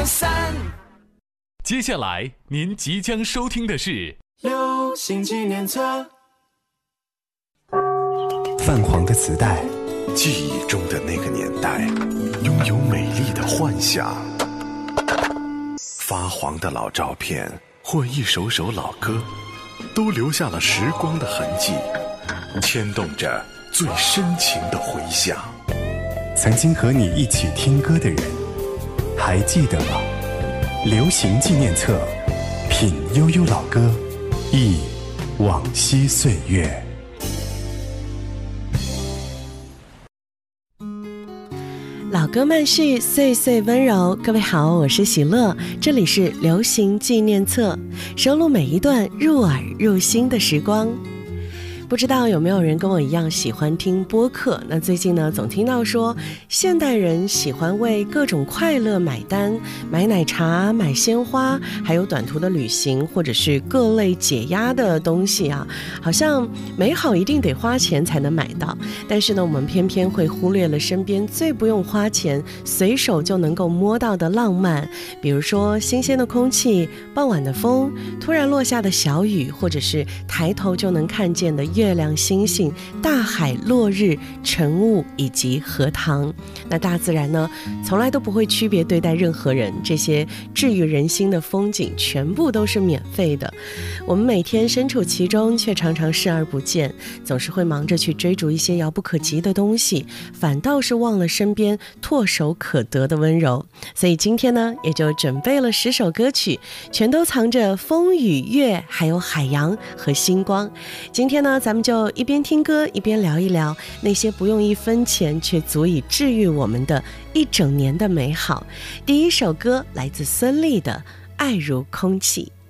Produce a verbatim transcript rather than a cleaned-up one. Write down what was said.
二三。 接下来您即将收听的是流行纪念册。 泛黄的磁带， 记忆中的那个年代，拥有美丽的幻想。发黄的老照片或一首首老歌，都留下了时光的痕迹，牵动着最深情的回响。 曾经和你一起听歌的人，还记得吗？流行纪念册，品悠悠老歌，忆往昔岁月。 老歌慢叙，岁岁温柔。各位好，我是喜乐，这里是流行纪念册，收录每一段入耳入心的时光。不知道有没有人跟我一样喜欢听播客？那最近呢，总听到说现代人喜欢为各种快乐买单，买奶茶、买鲜花，还有短途的旅行，或者是各类解压的东西啊，好像美好一定得花钱才能买到。但是呢，我们偏偏会忽略了身边最不用花钱、随手就能够摸到的浪漫，比如说新鲜的空气、傍晚的风、突然落下的小雨，或者是抬头就能看见的月亮、星星、大海、落日、晨雾以及荷塘。那大自然呢，从来都不会区别对待任何人，这些治愈人心的风景全部都是免费的。我们每天身处其中，却常常视而不见，总是会忙着去追逐一些遥不可及的东西，反倒是忘了身边唾手可得的温柔。所以今天呢，也就准备了十首歌曲，全都藏着风雨月，还有海洋和星光。今天呢，咱们就一边听歌一边聊一聊那些不用一分钱却足以治愈我们的一整年的美好。第一首歌来自孙俪的《爱如空气》。